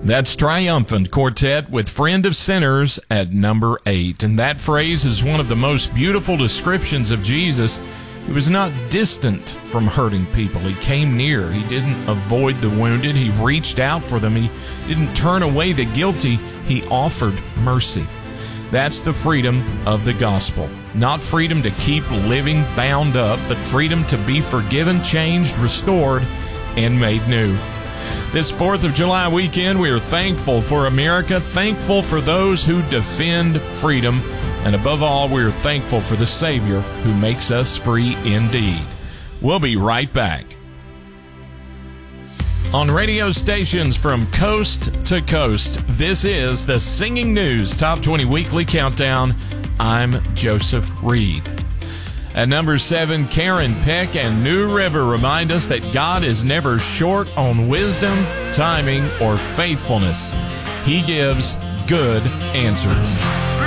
That's Triumphant Quartet with Friend of Sinners at number 8. And that phrase is one of the most beautiful descriptions of Jesus. He was not distant from hurting people. He came near. He didn't avoid the wounded. He reached out for them. He didn't turn away the guilty. He offered mercy. That's the freedom of the gospel. Not freedom to keep living bound up, but freedom to be forgiven, changed, restored, and made new. This 4th of July weekend, we are thankful for America, thankful for those who defend freedom, and above all, we are thankful for the Savior who makes us free indeed. We'll be right back. On radio stations from coast to coast, this is the Singing News Top 20 Weekly Countdown. I'm Joseph Reed. At number 7, Karen Peck and New River remind us that God is never short on wisdom, timing, or faithfulness. He gives good answers.